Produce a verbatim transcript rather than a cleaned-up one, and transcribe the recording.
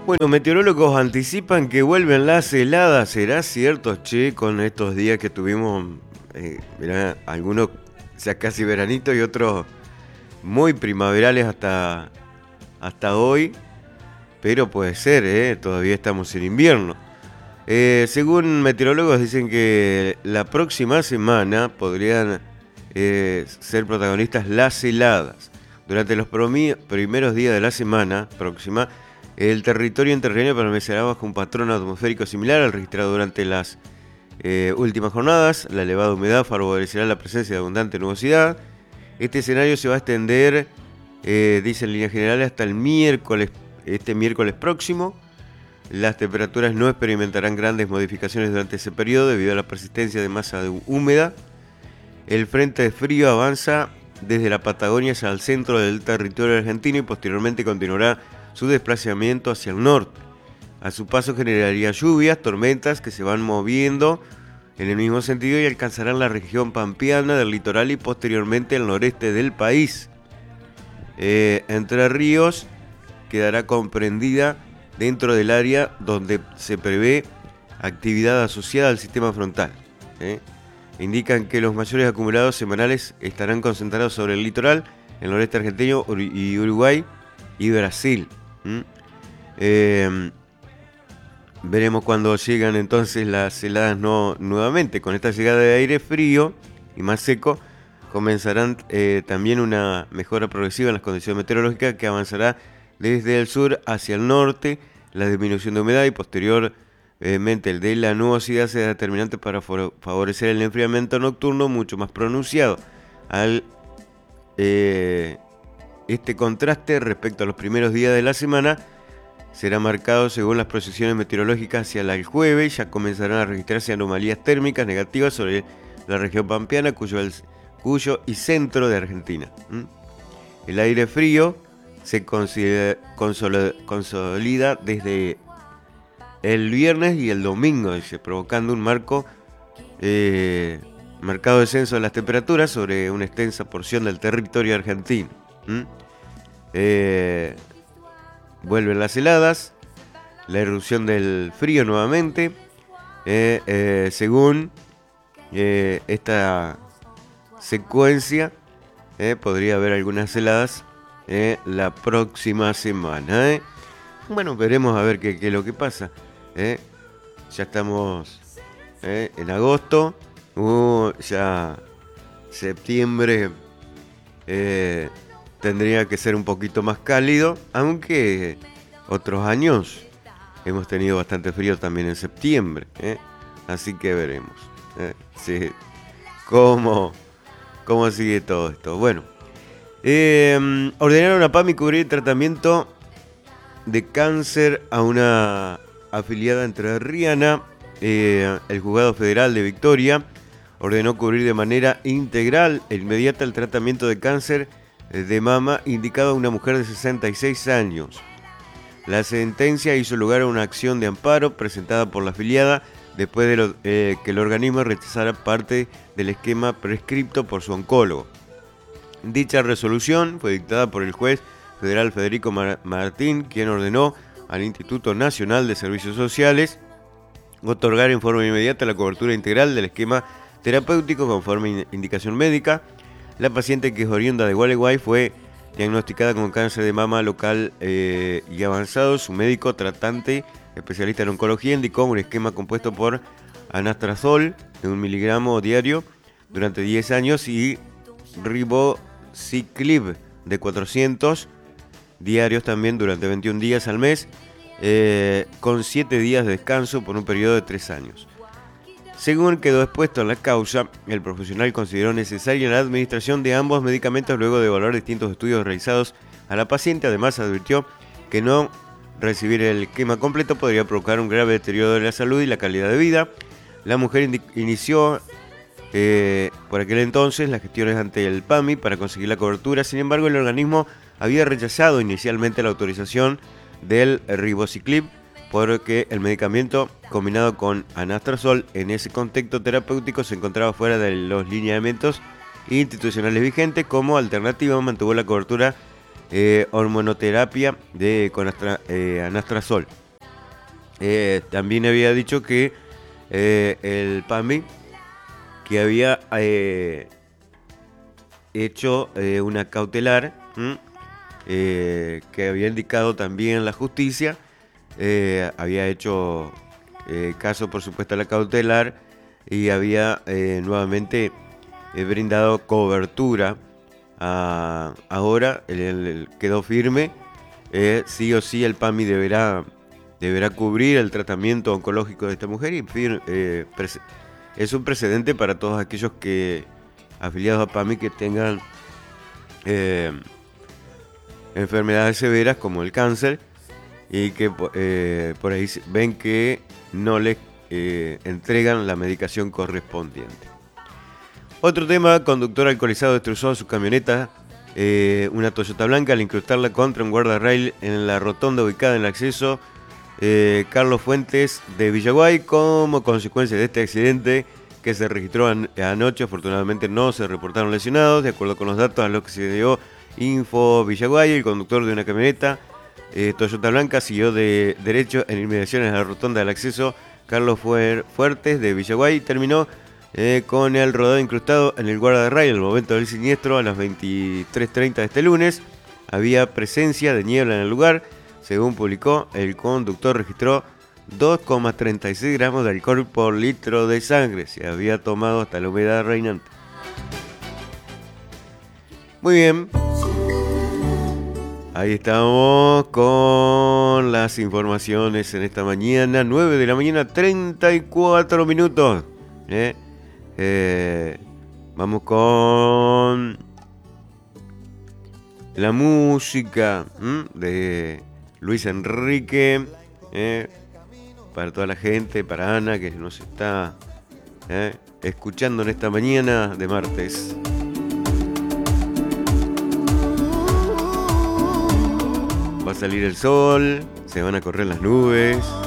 Bueno, meteorólogos anticipan que vuelven las heladas. ¿Será cierto, che, con estos días que tuvimos, eh, mirá, algunos ya casi veranitos y otros muy primaverales hasta, hasta hoy? Pero puede ser, ¿eh? Todavía estamos en invierno. Eh, según meteorólogos dicen que la próxima semana podrían eh, ser protagonistas las heladas. Durante los primeros días de la semana próxima, el territorio entrerriano permanecerá bajo un patrón atmosférico similar al registrado durante las eh, últimas jornadas. La elevada humedad favorecerá la presencia de abundante nubosidad. Este escenario se va a extender, eh, dice en líneas generales, hasta el miércoles, este miércoles próximo. Las temperaturas no experimentarán grandes modificaciones durante ese periodo debido a la persistencia de masa húmeda. El frente de frío avanza desde la Patagonia hacia el centro del territorio argentino y posteriormente continuará su desplazamiento hacia el norte. A su paso generaría lluvias, tormentas que se van moviendo en el mismo sentido y alcanzarán la región pampeana del litoral y posteriormente el noreste del país. Eh, Entre Ríos quedará comprendida dentro del área donde se prevé actividad asociada al sistema frontal. ¿eh? Indican que los mayores acumulados semanales estarán concentrados sobre el litoral, el noreste argentino y Uruguay y Brasil. ¿Mm? Eh, veremos cuando llegan entonces las heladas no, nuevamente. Con esta llegada de aire frío y más seco, comenzarán eh, también una mejora progresiva en las condiciones meteorológicas que avanzará desde el sur hacia el norte. La disminución de humedad y posteriormente el de la nubosidad será determinante para favorecer el enfriamiento nocturno mucho más pronunciado. Al eh, Este contraste respecto a los primeros días de la semana será marcado según las proyecciones meteorológicas hacia el jueves. Ya comenzarán a registrarse anomalías térmicas negativas sobre la región pampeana, cuyo, cuyo y centro de Argentina. ¿Mm? El aire frío se consolida desde el viernes y el domingo, dice, provocando un marco eh, marcado descenso de las temperaturas sobre una extensa porción del territorio argentino. ¿Mm? Eh, vuelven las heladas, la irrupción del frío nuevamente, eh, eh, según eh, esta secuencia, eh, podría haber algunas heladas eh, la próxima semana. Eh. Bueno, veremos a ver qué, qué es lo que pasa. Eh. Ya estamos eh, en agosto, uh, ya septiembre eh, tendría que ser un poquito más cálido, aunque otros años hemos tenido bastante frío también en septiembre, ¿eh? Así que veremos ¿eh? sí, cómo, cómo sigue todo esto. Bueno, eh, ordenaron a PAMI cubrir el tratamiento de cáncer a una afiliada entrerriana. Eh, el Juzgado Federal de Victoria ordenó cubrir de manera integral e inmediata el tratamiento de cáncer de mama indicado a una mujer de sesenta y seis años. La sentencia hizo lugar a una acción de amparo presentada por la afiliada después de lo, eh, que el organismo rechazara parte del esquema prescripto por su oncólogo. Dicha resolución fue dictada por el juez federal Federico Mar- Martín, quien ordenó al Instituto Nacional de Servicios Sociales otorgar en forma inmediata la cobertura integral del esquema terapéutico conforme indicación médica. La paciente, que es oriunda de Gualeguay, fue diagnosticada con cáncer de mama local eh, y avanzado. Su médico tratante, especialista en oncología, indicó un esquema compuesto por anastrozol de un miligramo diario durante diez años y ribociclib de cuatrocientos diarios también durante veintiún días al mes, eh, con siete días de descanso por un periodo de tres años. Según quedó expuesto en la causa, el profesional consideró necesaria la administración de ambos medicamentos luego de evaluar distintos estudios realizados a la paciente. Además, advirtió que no recibir el esquema completo podría provocar un grave deterioro de la salud y la calidad de vida. La mujer in- inició eh, por aquel entonces las gestiones ante el PAMI para conseguir la cobertura. Sin embargo, el organismo había rechazado inicialmente la autorización del ribociclib porque el medicamento combinado con anastrozol en ese contexto terapéutico se encontraba fuera de los lineamientos institucionales vigentes. Como alternativa, mantuvo la cobertura eh, hormonoterapia de, con astra, eh, anastrozol. Eh, también había dicho que eh, el PAMI, que había eh, hecho eh, una cautelar, eh, que había indicado también la justicia, eh, había hecho eh, caso, por supuesto, a la cautelar y había eh, nuevamente eh, brindado cobertura. A, ahora el, el, quedó firme, eh, sí o sí el PAMI deberá, deberá cubrir el tratamiento oncológico de esta mujer y eh, es un precedente para todos aquellos que afiliados a PAMI que tengan eh, enfermedades severas como el cáncer y que eh, por ahí ven que no les eh, entregan la medicación correspondiente. Otro tema, conductor alcoholizado destrozó su camioneta, eh, una Toyota blanca, al incrustarla contra un guardarrail en la rotonda ubicada en el acceso eh, Carlos Fuentes de Villaguay. Como consecuencia de este accidente que se registró an anoche, afortunadamente no se reportaron lesionados. De acuerdo con los datos a los que se dio Info Villaguay, el conductor de una camioneta eh, Toyota blanca siguió de derecho en inmediaciones a la rotonda del acceso Carlos Fuertes de Villaguay y terminó Eh, con el rodado incrustado en el guardarrail. En el momento del siniestro, a las veintitrés treinta de este lunes, había presencia de niebla en el lugar. Según publicó, el conductor registró dos coma treinta y seis gramos de alcohol por litro de sangre. Se había tomado hasta la humedad reinante. Muy bien. Ahí estamos con las informaciones en esta mañana. nueve de la mañana, treinta y cuatro minutos. ¿Eh? Eh, vamos con la música ¿m? de Luis Enrique, eh, para toda la gente, para Ana que nos está eh, escuchando en esta mañana de martes. Va a salir el sol, se van a correr las nubes.